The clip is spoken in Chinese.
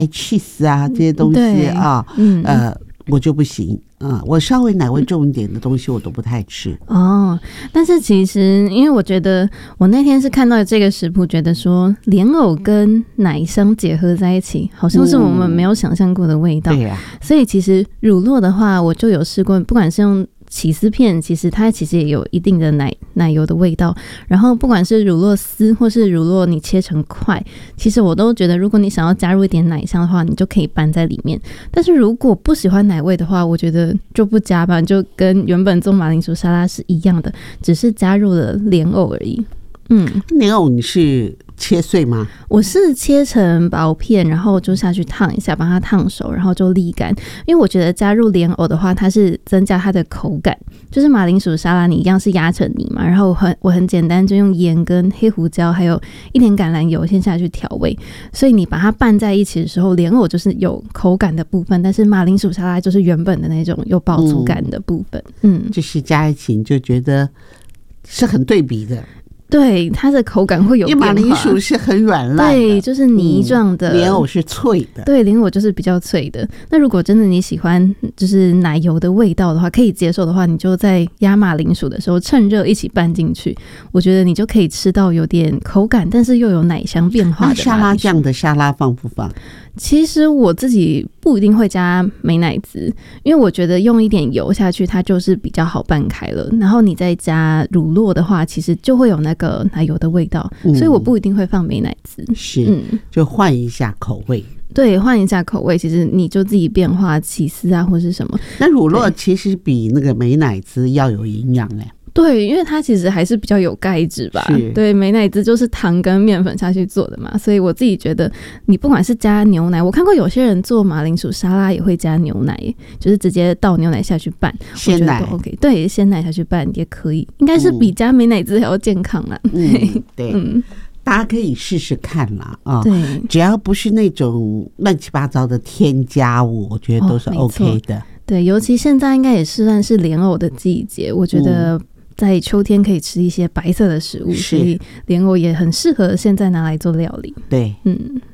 cheese 啊这些东西啊，我就不行。我稍微奶味重一点的东西我都不太吃哦。但是其实因为我觉得我那天是看到这个食谱，觉得说莲藕跟奶香结合在一起好像是我们没有想象过的味道， 对啊， 所以其实乳酪的话我就有试过，不管是用起司片，其实它其实也有一定的奶油的味道，然后不管是乳酪丝或是乳酪你切成块，其实我都觉得如果你想要加入一点奶香的话，你就可以拌在里面。但是如果不喜欢奶味的话，我觉得就不加吧，就跟原本做马铃薯沙拉是一样的，只是加入了莲藕而已。 莲藕你是切碎吗？ 我是切成薄片，然后就下去烫一下，把它烫熟，然后就沥干。因为我觉得加入莲藕的话，它是增加它的口感。就是马铃薯沙拉你一样是压成泥嘛，然后我很简单就用盐跟黑胡椒还有一点橄榄油先下去调味，所以你把它拌在一起的时候，莲藕就是有口感的部分，但是马铃薯沙拉就是原本的那种有饱足感的部分。 就是加一起你就觉得是很对比的。 对，它的口感会有变化。 因为马铃薯是很软烂的， 对，就是泥状的。 莲藕是脆的， 对，莲藕就是比较脆的。那如果真的你喜欢就是奶油的味道的话，可以接受的话，你就在压马铃薯的时候趁热一起拌进去，我觉得你就可以吃到有点口感，但是又有奶香变化的。 那沙拉酱的沙拉放不放？ 其实我自己不一定会加美乃滋，因为我觉得用一点油下去它就是比较好拌开了，然后你再加乳酪的话其实就会有那个奶油的味道，所以我不一定会放美乃滋。 是，就换一下口味。 对，换一下口味，其实你就自己变化起司啊或是什么。 那乳酪其实比那个美乃滋要有营养欸。 对，因为它其实还是比较有钙质吧。对，美乃滋就是糖跟面粉下去做的嘛，所以我自己觉得你不管是加牛奶，我看过有些人做马铃薯沙拉也会加牛奶，就是直接倒牛奶下去拌， 鲜奶 OK， 对，鲜奶下去拌也可以，应该是比加美乃滋还要健康啦。 对，大家可以试试看啦啊！ 对， 只要不是那种乱七八糟的添加物，我觉得都是 OK 的。 对，尤其现在应该也是算是莲藕的季节，我觉得在秋天可以吃一些白色的食物，所以莲藕也很适合现在拿来做料理。 对，